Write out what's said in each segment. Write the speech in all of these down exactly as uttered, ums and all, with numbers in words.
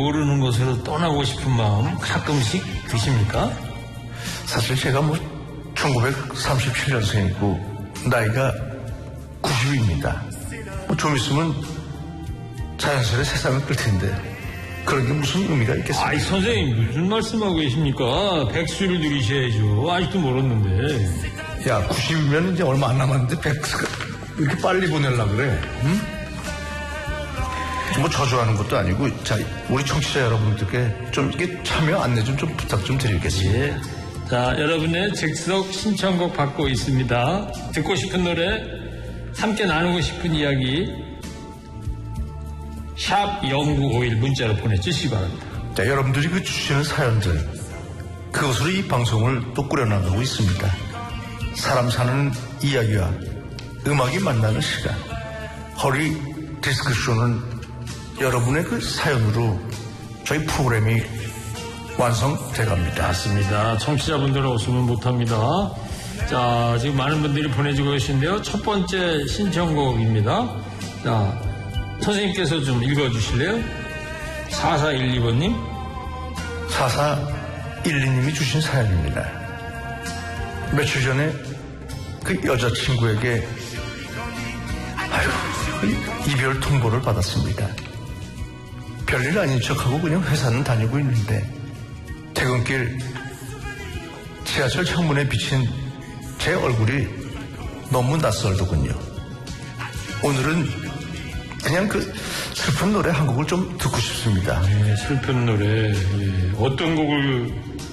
모르는 곳으로 떠나고 싶은 마음 가끔씩 드십니까? 사실 제가 뭐 천구백삼십칠 년생이고 나이가 구십입니다. 뭐 좀 있으면 자연스레 세상을 끌 텐데 그런 게 무슨 의미가 있겠습니까? 아이 선생님 무슨 말씀하고 계십니까? 백수를 누리셔야죠. 아직도 멀었는데. 야 구십이면 이제 얼마 안 남았는데 백수가 이렇게 빨리 보내려고 그래? 응? 뭐 저주하는 것도 아니고 자 우리 청취자 여러분들께 좀 이게 참여 안내 좀, 좀 부탁 좀 드리겠습니다. 예. 자 여러분의 즉석 신청곡 받고 있습니다. 듣고 싶은 노래 함께 나누고 싶은 이야기 샵 영구오일 문자로 보내주시기 바랍니다. 자, 여러분들이 그 주시는 사연들 그것으로 이 방송을 또 꾸려나가고 있습니다. 사람 사는 이야기와 음악이 만나는 시간 허리 디스크쇼는 여러분의 그 사연으로 저희 프로그램이 완성돼갑니다. 맞습니다. 청취자분들은 없으면 못합니다. 자 지금 많은 분들이 보내주고 계신데요. 첫 번째 신청곡입니다. 자 선생님께서 좀 읽어주실래요? 사사일이 번님 사사일이 님이 주신 사연입니다. 며칠 전에 그 여자친구에게 아유 이별 통보를 받았습니다. 별일 아닌 척하고 그냥 회사는 다니고 있는데 퇴근길 지하철 창문에 비친 제 얼굴이 너무 낯설더군요. 오늘은 그냥 그 슬픈 노래 한 곡을 좀 듣고 싶습니다. 네, 슬픈 노래. 예. 어떤 곡을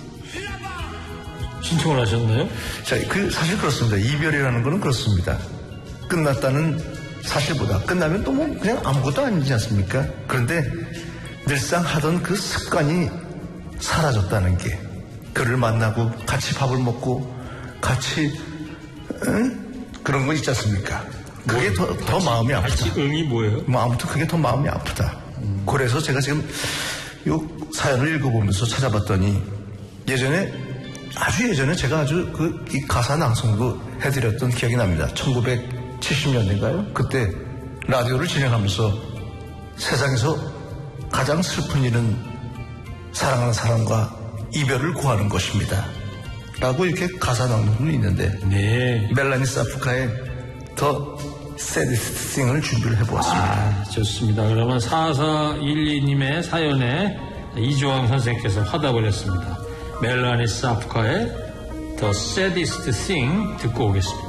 신청을 하셨나요? 자, 그 사실 그렇습니다. 이별이라는 거는 그렇습니다. 끝났다는 사실보다 끝나면 또 뭐 그냥 아무것도 아니지 않습니까? 그런데 늘상 하던 그 습관이 사라졌다는 게 그를 만나고 같이 밥을 먹고 같이 응? 그런 거 있지 않습니까? 그게 뭐, 더, 더 마음이 아프다. 같이 응이 뭐예요? 뭐 아무튼 그게 더 마음이 아프다. 음. 그래서 제가 지금 요 사연을 읽어보면서 찾아봤더니 예전에 아주 예전에 제가 아주 그 이 가사 낭송도 해드렸던 기억이 납니다. 천구백칠십 년대인가요? 그때 라디오를 진행하면서 세상에서 가장 슬픈 일은 사랑하는 사람과 이별을 구하는 것입니다. 라고 이렇게 가사 낭송도 있는데 네. 멜라니 사프카의 더 새디스트 싱을 준비를 해보았습니다. 아, 좋습니다. 그러면 사사일이 님의 사연에 이조항 선생님께서 화답을 했습니다. 멜라니 사프카의 더 새디스트 싱 듣고 오겠습니다.